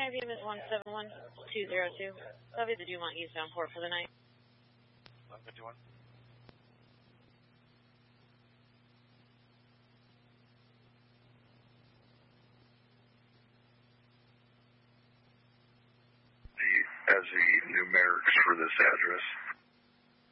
Primary beam is 171202. That'll be the Dumont eastbound port for the night. 1151. As the numerics for this address.